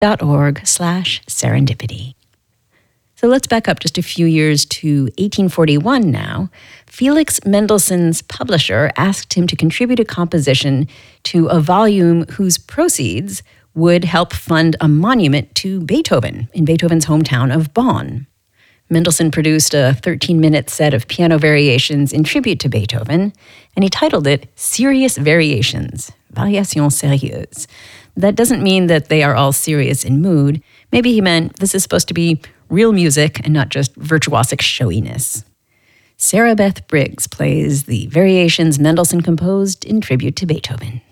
serendipity. So let's back up just a few years to 1841 now. Felix Mendelssohn's publisher asked him to contribute a composition to a volume whose proceeds would help fund a monument to Beethoven in Beethoven's hometown of Bonn. Mendelssohn produced a 13-minute set of piano variations in tribute to Beethoven, and he titled it Serious Variations, Variations Sérieuses. That doesn't mean that they are all serious in mood. Maybe he meant this is supposed to be real music and not just virtuosic showiness. Sarah Beth Briggs plays the variations Mendelssohn composed in tribute to Beethoven.